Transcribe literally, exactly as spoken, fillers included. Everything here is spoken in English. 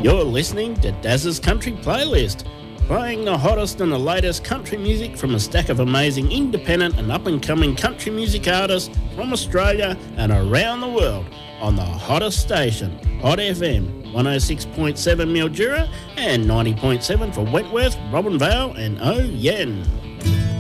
You're listening to Daz's Country Playlist, playing the hottest and the latest country music from a stack of amazing independent and up-and-coming country music artists from Australia and around the world on the hottest station, Hot F M, one oh six point seven Mildura and ninety point seven for Wentworth, Robinvale and Oh Yen.